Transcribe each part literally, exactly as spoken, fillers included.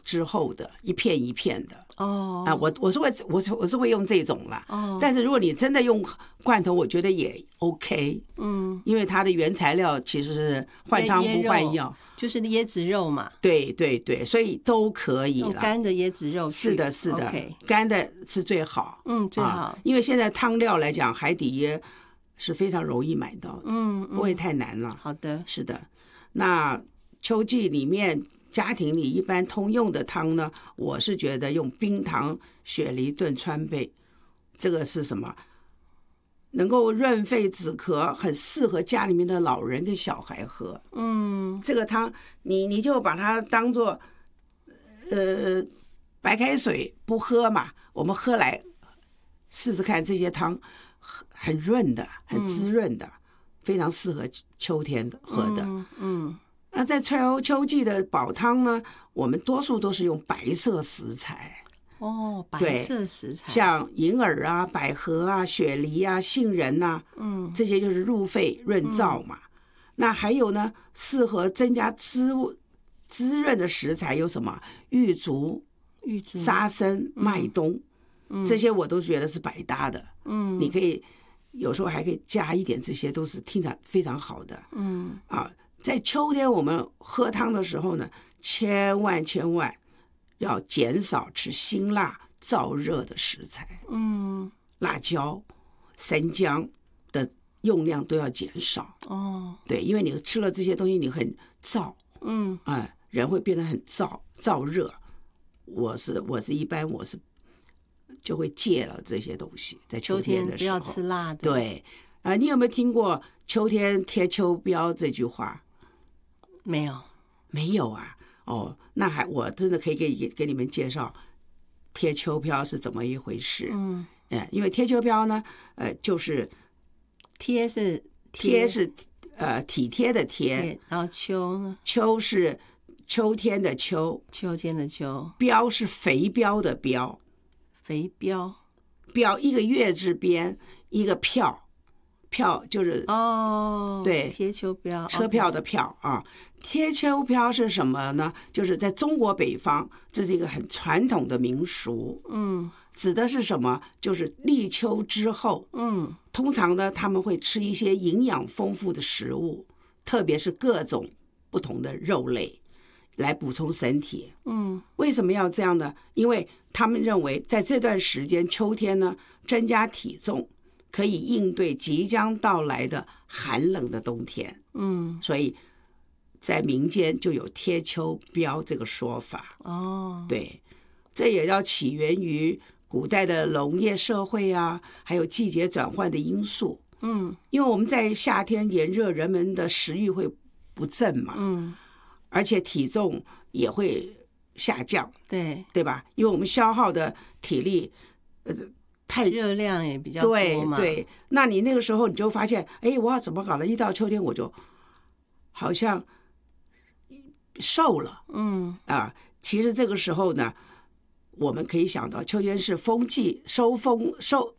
之后的一片一片的哦啊，我我是会我是我是会用这种啦。哦，但是如果你真的用罐头，我觉得也 OK。嗯，因为它的原材料其实是换汤不换药， 就是椰子肉嘛。 对对对，所以都可以了。 干的椰子肉是的，是的， okay 干的是最好。 嗯，最好、 啊，因为现在汤料来讲，海底椰是非常容易买到的，嗯，嗯不会太难了。 好的， 是的。那秋季里面家庭里一般通用的汤呢，我是觉得用冰糖雪梨炖川贝，这个是什么？能够润肺止咳，很适合家里面的老人跟小孩喝。嗯，这个汤你你就把它当做呃白开水不喝嘛，我们喝来试试看，这些汤很润的，很滋润的，嗯、非常适合秋天喝的。嗯。嗯那在秋秋季的煲汤呢，我们多数都是用白色食材。 哦，白色食材， 像银耳啊、百合啊、雪梨啊、杏仁啊，嗯，这些就是入肺润燥嘛。嗯、那还有呢，适合增加滋滋润的食材有什么？玉竹、 玉竹、 沙参、麦冬，嗯，这些我都觉得是百搭的。嗯，你可以有时候还可以加一点，这些都是听着非常好的。嗯，啊。在秋天我们喝汤的时候呢，千万千万要减少吃辛辣燥热的食材。嗯，辣椒、生姜的用量都要减少。哦，对，因为你吃了这些东西，你很燥。嗯，哎，人会变得很燥燥热。我是我是一般我是就会戒了这些东西，在秋天的时候不要吃辣的。 对，啊、呃，你有没有听过秋天贴秋膘这句话？ 没有， 没有啊。哦，那还我真的可以给给你们介绍贴秋膘是怎么一回事。嗯，哎，因为贴秋膘呢，呃，就是贴是贴是呃体贴的贴， 然后秋呢， 秋是秋天的秋， 秋天的秋， 膘是肥膘的膘， 肥膘， 膘一个月字边，一个票。票就是哦， 对， 贴秋膘， 车票的票啊。贴秋膘是什么呢？就是在中国北方，这是一个很传统的民俗。嗯，指的是什么？就是立秋之后，嗯，通常呢他们会吃一些营养丰富的食物，特别是各种不同的肉类，来补充身体。嗯，为什么要这样呢？因为他们认为在这段时间，秋天呢，增加体重。可以应对即将到来的寒冷的冬天。嗯，所以在民间就有贴秋膘这个说法。哦，对，这也要起源于古代的农业社会啊，还有季节转换的因素。嗯，因为我们在夏天炎热，人们的食欲会不振嘛。嗯，而且体重也会下降。 对， 对吧？因为我们消耗的体力，呃。太热量也比较多嘛， 对对，那你那个时候你就发现，哎，我要怎么搞了？一到秋天我就好像瘦了，嗯啊，其实这个时候呢，我们可以想到，秋天是风季收风收，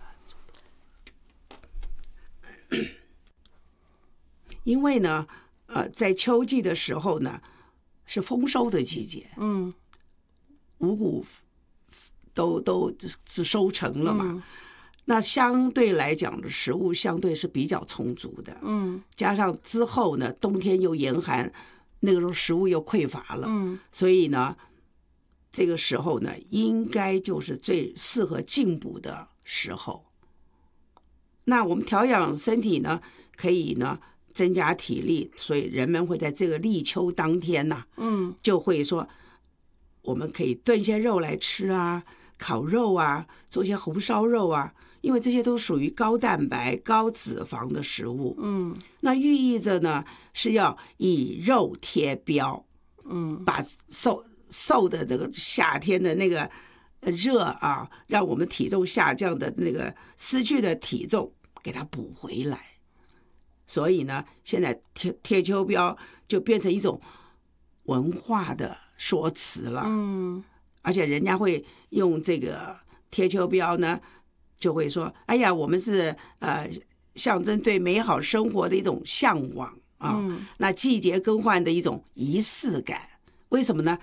因为呢，呃，在秋季的时候呢，是丰收的季节，嗯，五谷。都都是收成了嘛，嗯、那相对来讲的食物相对是比较充足的，嗯，加上之后呢，冬天又严寒，那个时候食物又匮乏了，嗯，所以呢，这个时候呢，应该就是最适合进补的时候。那我们调养身体呢，可以呢增加体力，所以人们会在这个立秋当天呐、啊，嗯，就会说，我们可以炖些肉来吃啊。烤肉啊，做一些红烧肉啊，因为这些都属于高蛋白、高脂肪的食物。嗯，那寓意着呢是要以肉贴膘，嗯，把受受的那个夏天的那个热啊，让我们体重下降的那个失去的体重给它补回来。所以呢，现在贴贴秋膘就变成一种文化的说辞了。嗯。而且人家会用这个贴秋膘呢，就会说：“哎呀，我们是呃象征对美好生活的一种向往啊，嗯、那季节更换的一种仪式感。为什么呢？